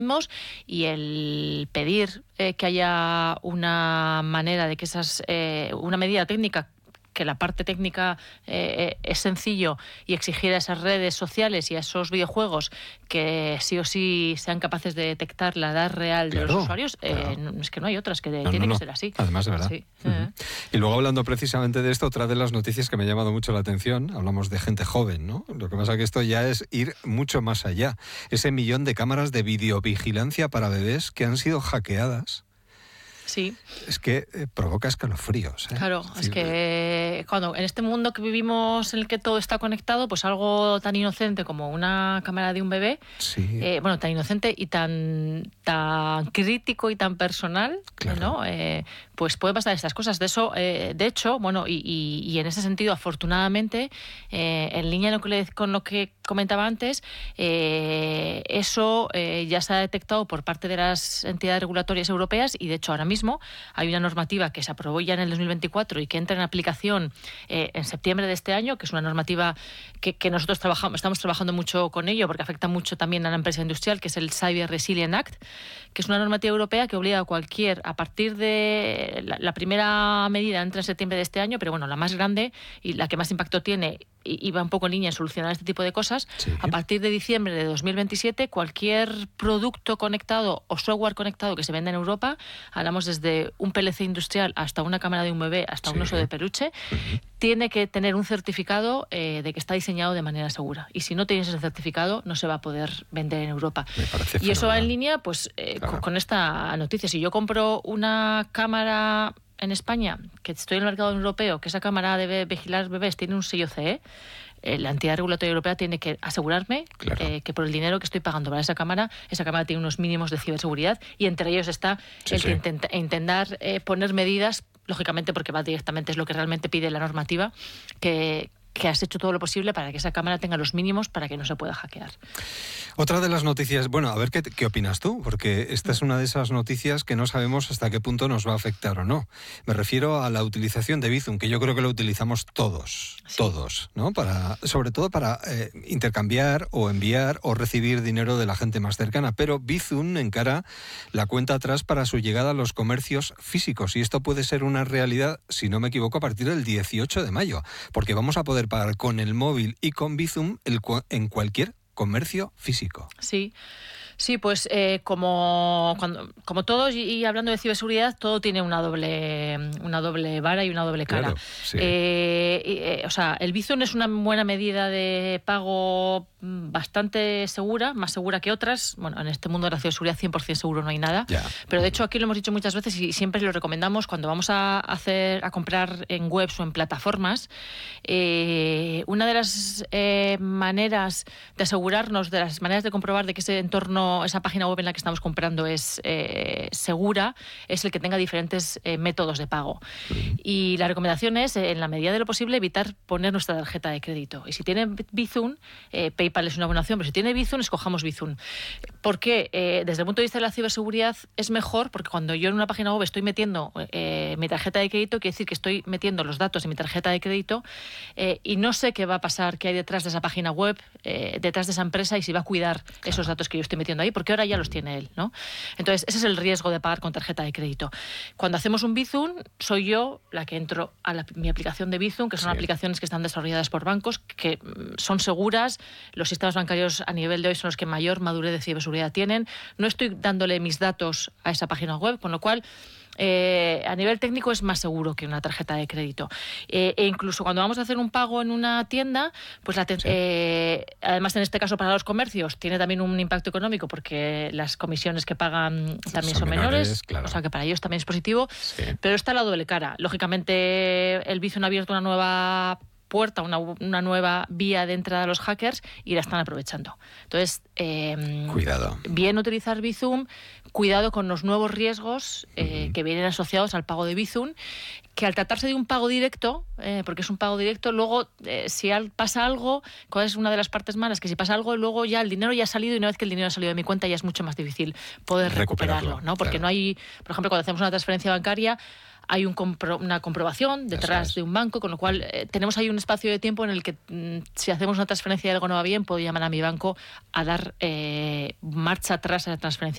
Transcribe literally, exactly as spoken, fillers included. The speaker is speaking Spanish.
y el pedir eh, que haya una manera de que esas, eh, una medida técnica, que la parte técnica eh, es sencillo, y exigir a esas redes sociales y a esos videojuegos que sí o sí sean capaces de detectar la edad real claro, de los usuarios, claro. eh, no, es que no hay otras, que de, no, tiene no, no. que ser así. Además, de verdad. Sí. Uh-huh. Uh-huh. Y luego, hablando precisamente de esto, otra de las noticias que me ha llamado mucho la atención, hablamos de gente joven, ¿no? Lo que pasa es que esto ya es ir mucho más allá. Ese millón de cámaras de videovigilancia para bebés que han sido hackeadas. Sí. Es que eh, provoca escalofríos. ¿eh? Claro, es, decir, es que cuando en este mundo que vivimos en el que todo está conectado, pues algo tan inocente como una cámara de un bebé, sí. eh, bueno, tan inocente y tan, tan crítico y tan personal, claro. ¿no? Eh, pues puede pasar estas cosas. De eso, eh, de hecho, bueno, y, y, y en ese sentido, afortunadamente, eh, en línea con lo que comentaba antes, eh, eso eh, ya se ha detectado por parte de las entidades regulatorias europeas, y de hecho ahora mismo hay una normativa que se aprobó ya en el dos mil veinticuatro y que entra en aplicación eh, en septiembre de este año, que es una normativa que, que nosotros trabajamos, estamos trabajando mucho con ello porque afecta mucho también a la empresa industrial, que es el Cyber Resilience Act, que es una normativa europea que obliga a cualquier, a partir de la, la primera medida entra en septiembre de este año, pero bueno, la más grande y la que más impacto tiene y va un poco en línea en solucionar este tipo de cosas, sí. A partir de diciembre de dos mil veintisiete, cualquier producto conectado o software conectado que se venda en Europa, hablamos desde un P L C industrial hasta una cámara de un bebé, hasta sí. un oso de peluche, uh-huh. tiene que tener un certificado eh, de que está diseñado de manera segura. Y si no tienes ese certificado, no se va a poder vender en Europa. Me parece y eso fenomenal. va en línea pues eh, claro. con, con esta noticia. Si yo compro una cámara en España, que estoy en el mercado europeo, que esa cámara debe vigilar bebés, tiene un sello C E, eh, la entidad regulatoria europea tiene que asegurarme claro. eh, que por el dinero que estoy pagando para esa cámara, esa cámara tiene unos mínimos de ciberseguridad, y entre ellos está sí, el sí. que intenta, intentar eh, poner medidas, lógicamente porque va directamente, es lo que realmente pide la normativa, que que has hecho todo lo posible para que esa cámara tenga los mínimos para que no se pueda hackear. Otra de las noticias, bueno, a ver qué, qué opinas tú, porque esta es una de esas noticias que no sabemos hasta qué punto nos va a afectar o no. Me refiero a la utilización de Bizum, que yo creo que lo utilizamos todos, sí. todos, ¿no? Para, sobre todo para eh, intercambiar o enviar o recibir dinero de la gente más cercana, pero Bizum encara la cuenta atrás para su llegada a los comercios físicos, y esto puede ser una realidad, si no me equivoco, a partir del dieciocho de mayo, porque vamos a poder pagar con el móvil y con Bizum el, en cualquier comercio físico. Sí. Sí, pues eh, como cuando, como todos, y, y hablando de ciberseguridad, todo tiene una doble una doble vara y una doble cara. Claro, sí. eh, eh, o sea, el Bizum es una buena medida de pago bastante segura, más segura que otras. Bueno, en este mundo de la ciberseguridad cien por ciento seguro no hay nada. Ya. Pero de hecho aquí lo hemos dicho muchas veces y siempre lo recomendamos cuando vamos a hacer a comprar en webs o en plataformas. Eh, una de las eh, maneras de asegurarnos, de las maneras de comprobar de que ese entorno, esa página web en la que estamos comprando es eh, segura, es el que tenga diferentes eh, métodos de pago. Uh-huh. Y la recomendación es, eh, en la medida de lo posible, evitar poner nuestra tarjeta de crédito. Y si tiene Bizum, eh, PayPal es una buena opción, pero si tiene Bizum, escojamos Bizum. ¿Por qué? Eh, desde el punto de vista de la ciberseguridad es mejor, porque cuando yo en una página web estoy metiendo eh, mi tarjeta de crédito, quiere decir que estoy metiendo los datos de mi tarjeta de crédito eh, y no sé qué va a pasar, qué hay detrás de esa página web, eh, detrás de esa empresa, y si va a cuidar claro. esos datos que yo estoy metiendo ahí, porque ahora ya los tiene él, ¿no? Entonces, ese es el riesgo de pagar con tarjeta de crédito. Cuando hacemos un Bizum, soy yo la que entro a la, mi aplicación de Bizum, que son sí. aplicaciones que están desarrolladas por bancos, que son seguras. Los sistemas bancarios a nivel de hoy son los que mayor madurez de ciberseguridad tienen. No estoy dándole mis datos a esa página web, con lo cual Eh, a nivel técnico es más seguro que una tarjeta de crédito. Eh, e incluso cuando vamos a hacer un pago en una tienda, pues la te- sí. eh, además en este caso para los comercios tiene también un impacto económico porque las comisiones que pagan también son, son menores, menores claro. O sea que para ellos también es positivo, sí. Pero está la doble cara. Lógicamente el Bizum ha abierto una nueva puerta, una, una nueva vía de entrada a los hackers y la están aprovechando. Entonces, eh, cuidado. Bien utilizar Bizum, cuidado con los nuevos riesgos eh, uh-huh. que vienen asociados al pago de Bizum, que al tratarse de un pago directo, eh, porque es un pago directo, luego eh, si al, pasa algo, ¿cuál es una de las partes malas? Que si pasa algo, luego ya el dinero ya ha salido, y una vez que el dinero ha salido de mi cuenta ya es mucho más difícil poder recuperarlo, recuperarlo ¿no? Porque claro. no hay, por ejemplo, cuando hacemos una transferencia bancaria, hay un compro, una comprobación detrás es. de un banco, con lo cual eh, tenemos ahí un espacio de tiempo en el que mm, si hacemos una transferencia y algo no va bien, puedo llamar a mi banco a dar eh, marcha atrás a la transferencia